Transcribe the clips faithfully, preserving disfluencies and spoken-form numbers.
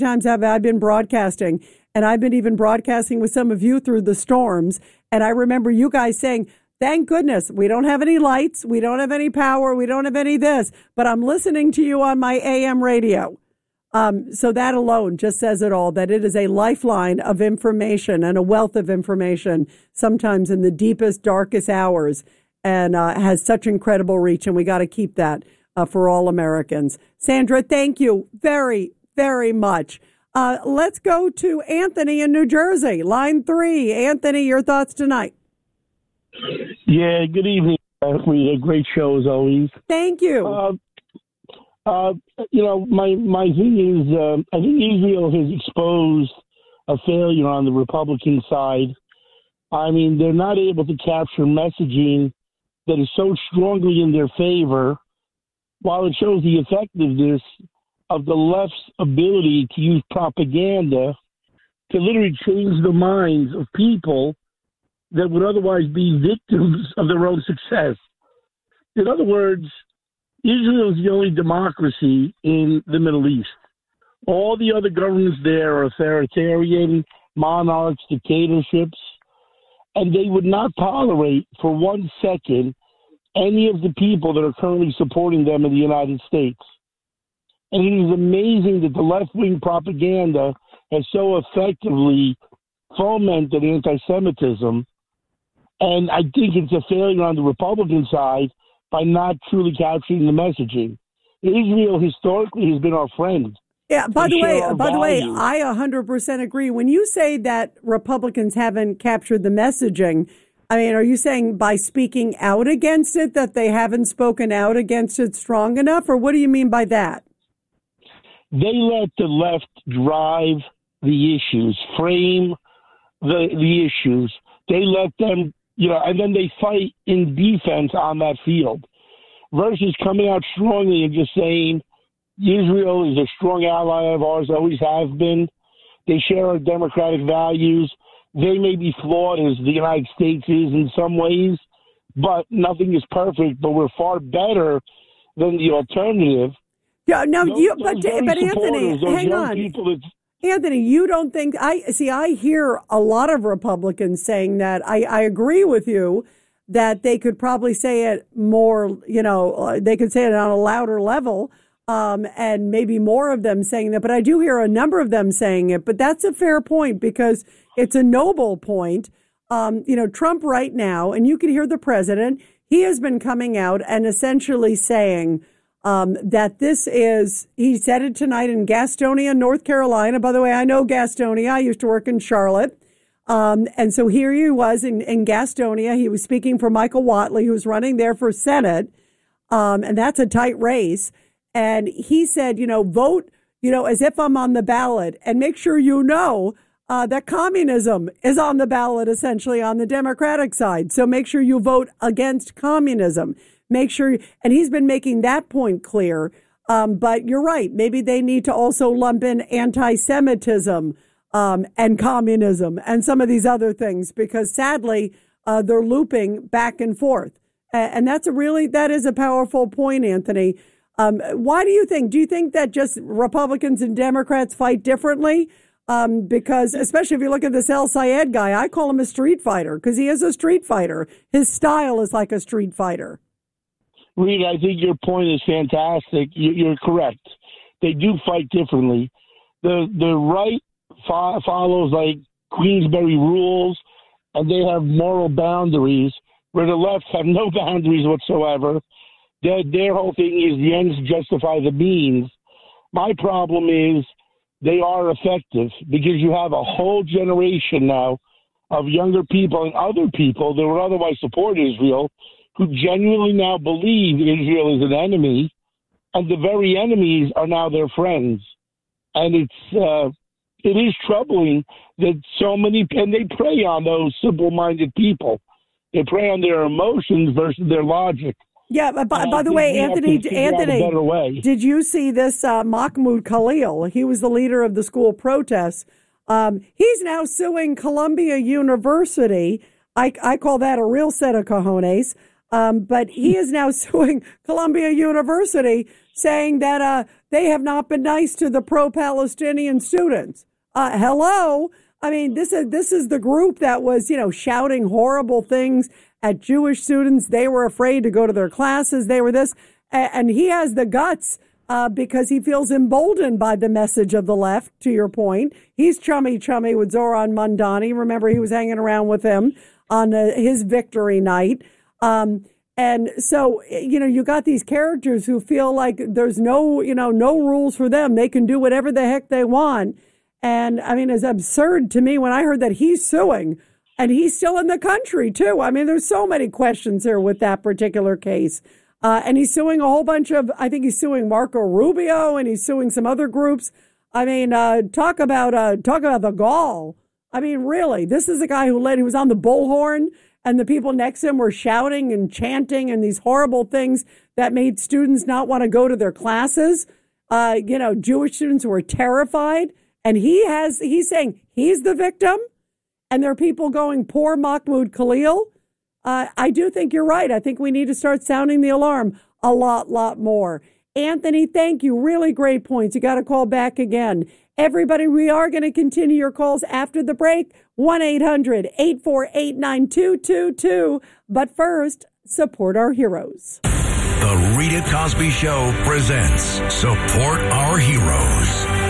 times have I been broadcasting, and I've been even broadcasting with some of you through the storms. And I remember you guys saying, thank goodness we don't have any lights, we don't have any power, we don't have any this, but I'm listening to you on my A M radio. Um, so that alone just says it all, that it is a lifeline of information and a wealth of information, sometimes in the deepest, darkest hours, and uh, has such incredible reach. And we got to keep that uh, for all Americans. Sandra, thank you very, very much. Uh, let's go to Anthony in New Jersey, line three. Anthony, your thoughts tonight. Yeah, good evening. Uh, we had a great show as always. Thank you. Uh, uh, you know, my my thing is, uh, I think Israel has exposed a failure on the Republican side. I mean, they're not able to capture messaging that is so strongly in their favor, while it shows the effectiveness of the left's ability to use propaganda to literally change the minds of people that would otherwise be victims of their own success. In other words, Israel is the only democracy in the Middle East. All the other governments there are authoritarian, monarchs, dictatorships, and they would not tolerate for one second any of the people that are currently supporting them in the United States. And it is amazing that the left-wing propaganda has so effectively fomented anti-Semitism. And I think it's a failure on the Republican side by not truly capturing the messaging. Israel historically has been our friend. Yeah, by the way, by values. the way, I one hundred percent agree. When you say that Republicans haven't captured the messaging, I mean, are you saying by speaking out against it that they haven't spoken out against it strong enough? Or what do you mean by that? They let the left drive the issues, frame the the issues. They let them, you know, and then they fight in defense on that field versus coming out strongly and just saying Israel is a strong ally of ours, always have been. They share our democratic values. They may be flawed as the United States is in some ways, but nothing is perfect, but we're far better than the alternative. Yeah, no, those, you, those but, but Anthony, hang on. That, Anthony, you don't think, I see, I hear a lot of Republicans saying that. I, I agree with you that they could probably say it more, you know, they could say it on a louder level, um, and maybe more of them saying that. But I do hear a number of them saying it. But that's a fair point because it's a noble point. Um, you know, Trump right now, and you can hear the president, he has been coming out and essentially saying, Um, that this is, he said it tonight in Gastonia, North Carolina. By the way, I know Gastonia. I used to work in Charlotte. Um, and so here he was in, in Gastonia. He was speaking for Michael Whatley, who was running there for Senate. Um, and that's a tight race. And he said, you know, vote, you know, as if I'm on the ballot and make sure you know uh, that communism is on the ballot, essentially on the Democratic side. So make sure you vote against communism. Make sure, and he's been making that point clear. Um, but you're right. Maybe they need to also lump in anti-Semitism um, and communism and some of these other things, because sadly, uh, they're looping back and forth. And that's a really, that is a powerful point, Anthony. Um, why do you think? Do you think that just Republicans and Democrats fight differently? Um, because especially if you look at this El Sayed guy, I call him a street fighter because he is a street fighter. His style is like a street fighter. Reed, I think your point is fantastic. You're correct. They do fight differently. The the right fo- follows like Queensberry rules, and they have moral boundaries, where the left have no boundaries whatsoever. Their, their whole thing is the ends justify the means. My problem is they are effective because you have a whole generation now of younger people and other people that would otherwise support Israel who genuinely now believe Israel is an enemy, and the very enemies are now their friends. And it's uh, it is troubling that so many, and they prey on those simple-minded people. They prey on their emotions versus their logic. Yeah, but by, by the way, Anthony, Anthony, did you see this uh, Mahmoud Khalil? He was the leader of the school protests. Um, he's now suing Columbia University. I, I call that a real set of cojones. Um, but he is now suing Columbia University, saying that uh, they have not been nice to the pro-Palestinian students. Uh, hello? I mean, this is this is the group that was, you know, shouting horrible things at Jewish students. They were afraid to go to their classes. They were this. And he has the guts uh, because he feels emboldened by the message of the left, to your point. He's chummy chummy with Zoran Mandani. Remember, he was hanging around with him on uh, his victory night. Um, and so, you know, you got these characters who feel like there's no, you know, no rules for them. They can do whatever the heck they want. And I mean, it's absurd to me when I heard that he's suing and he's still in the country, too. I mean, there's so many questions here with that particular case. Uh, and he's suing a whole bunch of, I think he's suing Marco Rubio and he's suing some other groups. I mean, uh, talk about uh, talk about the gall. I mean, really, this is a guy who led, he was on the bullhorn and the people next to him were shouting and chanting and these horrible things that made students not want to go to their classes. Uh, you know, Jewish students were terrified. And he has, he's saying he's the victim. And there are people going, poor Mahmoud Khalil. Uh, I do think you're right. I think we need to start sounding the alarm a lot, lot more. Anthony, thank you. Really great points. You got to call back again. Everybody, we are going to continue your calls after the break. one eight hundred eight four eight nine two two two. But first, support our heroes. The Rita Cosby Show presents Support Our Heroes.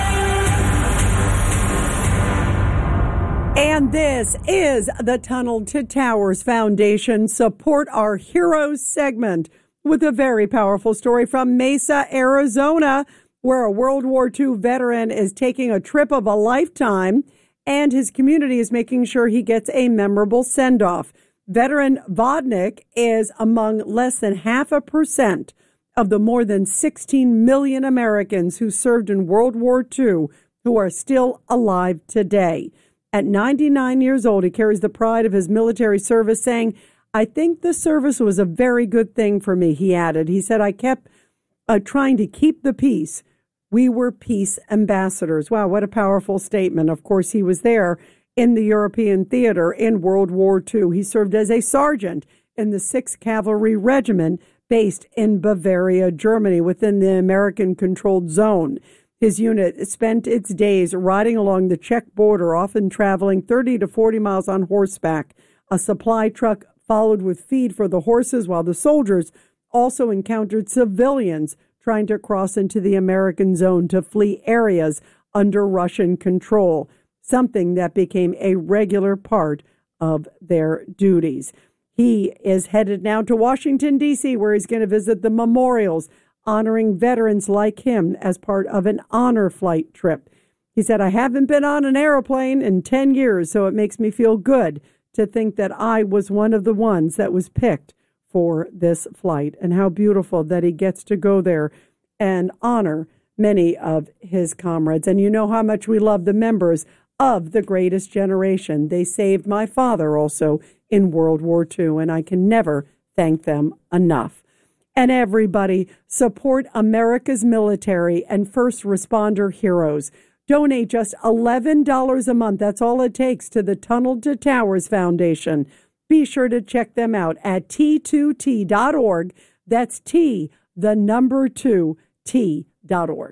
And this is the Tunnel to Towers Foundation Support Our Heroes segment with a very powerful story from Mesa, Arizona, where a World War Two veteran is taking a trip of a lifetime and his community is making sure he gets a memorable send-off. Veteran Vodnik is among less than half a percent of the more than sixteen million Americans who served in World War Two who are still alive today. At ninety-nine years old, he carries the pride of his military service, saying, I think the service was a very good thing for me, he added. He said, I kept uh, trying to keep the peace. We were peace ambassadors. Wow, what a powerful statement. Of course, he was there in the European theater in World War Two. He served as a sergeant in the sixth Cavalry Regiment based in Bavaria, Germany, within the American-controlled zone. His unit spent its days riding along the Czech border, often traveling thirty to forty miles on horseback. A supply truck followed with feed for the horses, while the soldiers also encountered civilians trying to cross into the American zone to flee areas under Russian control, something that became a regular part of their duties. He is headed now to Washington, D C, where he's going to visit the memorials honoring veterans like him as part of an honor flight trip. He said, I haven't been on an airplane in ten years, so it makes me feel good to think that I was one of the ones that was picked for this flight. And how beautiful that he gets to go there and honor many of his comrades. And you know how much we love the members of the Greatest Generation. They saved my father also in World War Two, and I can never thank them enough. And everybody, support America's military and first responder heroes. Donate just eleven dollars a month. That's all it takes to the Tunnel to Towers Foundation. Be sure to check them out at T two T dot org. That's T, the number two, T dot org.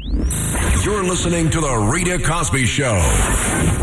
You're listening to The Rita Cosby Show.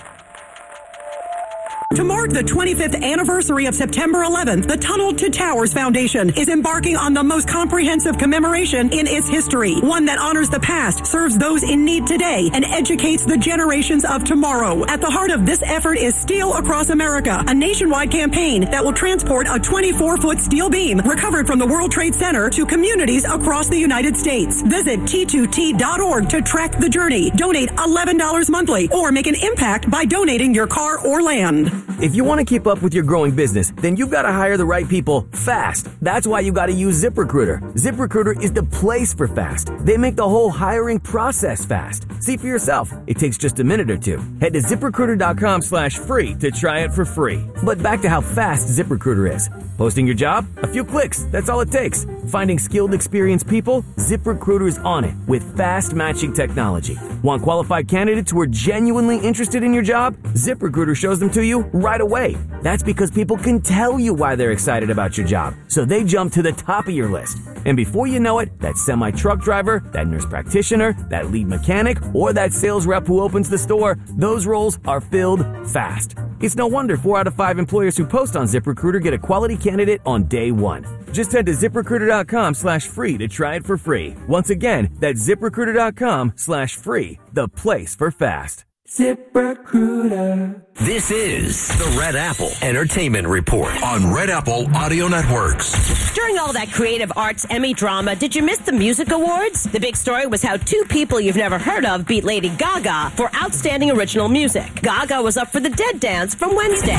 To mark the twenty-fifth anniversary of September eleventh, the Tunnel to Towers Foundation is embarking on the most comprehensive commemoration in its history. One that honors the past, serves those in need today, and educates the generations of tomorrow. At the heart of this effort is Steel Across America, a nationwide campaign that will transport a twenty-four foot steel beam recovered from the World Trade Center to communities across the United States. Visit T two T dot org to track the journey. Donate eleven dollars monthly or make an impact by donating your car or land. If you want to keep up with your growing business, then you've got to hire the right people fast. That's why you got to use ZipRecruiter. ZipRecruiter is the place for fast. They make the whole hiring process fast. See for yourself. It takes just a minute or two. Head to ZipRecruiter.com slash free to try it for free. But back to how fast ZipRecruiter is. Posting your job? A few clicks. That's all it takes. Finding skilled, experienced people? ZipRecruiter's on it with fast matching technology. Want qualified candidates who are genuinely interested in your job? ZipRecruiter shows them to you right away. That's because people can tell you why they're excited about your job, so they jump to the top of your list. And before you know it, that semi-truck driver, that nurse practitioner, that lead mechanic, or that sales rep who opens the store, those roles are filled fast. It's no wonder four out of five employers who post on ZipRecruiter get a quality candidate on day one. Just head to ZipRecruiter.com slash free to try it for free. Once again, that's ZipRecruiter.com slash free, the place for fast. ZipRecruiter. This is the Red Apple Entertainment Report on Red Apple Audio Networks. During all that creative arts Emmy drama, did you miss the music awards? The big story was how two people you've never heard of beat Lady Gaga for outstanding original music. Gaga was up for the Dead Dance from Wednesday.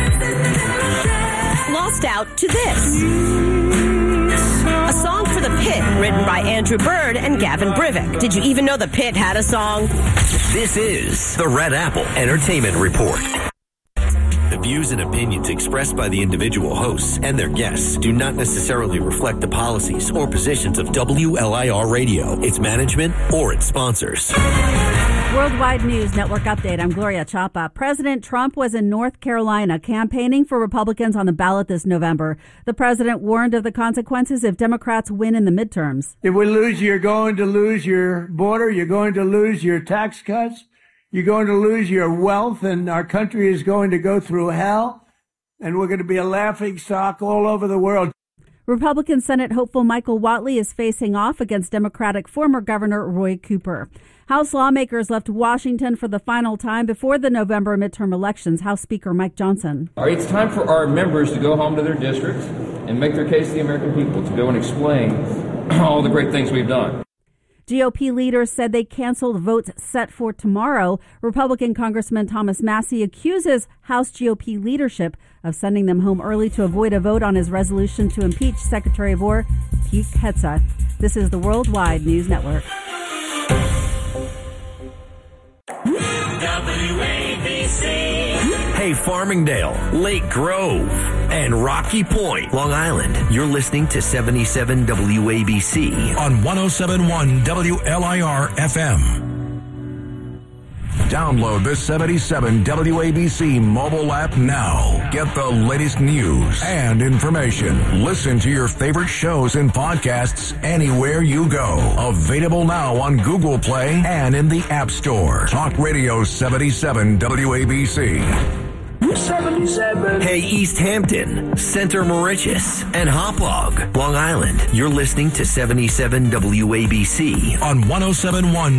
Lost out to this. A Song for the Pit, written by Andrew Bird and Gavin Brivik. Did you even know the Pit had a song? This is the Red Apple Entertainment Report. The views and opinions expressed by the individual hosts and their guests do not necessarily reflect the policies or positions of W L I R Radio, its management, or its sponsors. Worldwide News Network update. I'm Gloria Chapa. President Trump was in North Carolina campaigning for Republicans on the ballot this November. The president warned of the consequences if Democrats win in the midterms. If we lose, you're going to lose your border. You're going to lose your tax cuts. You're going to lose your wealth, and our country is going to go through hell, and we're going to be a laughing stock all over the world. Republican Senate hopeful Michael Whatley is facing off against Democratic former Governor Roy Cooper. House lawmakers left Washington for the final time before the November midterm elections. House Speaker Mike Johnson. All right, it's time for our members to go home to their districts and make their case to the American people, to go and explain all the great things we've done. G O P leaders said they canceled votes set for tomorrow. Republican Congressman Thomas Massie accuses House G O P leadership of sending them home early to avoid a vote on his resolution to impeach Secretary of War Pete Hegseth. This is the Worldwide News Network. W A B C. Hey, Farmingdale, Lake Grove, and Rocky Point, Long Island. You're listening to seventy-seven W A B C on one oh seven point one W L I R F M. Download the seventy-seven W A B C mobile app now. Get the latest news and information. Listen to your favorite shows and podcasts anywhere you go. Available now on Google Play and in the App Store. Talk Radio seventy-seven W A B C. seventy-seven. Hey, East Hampton, Center Mauritius, and Hauppauge, Long Island. You're listening to seventy-seven W A B C on one oh seven point one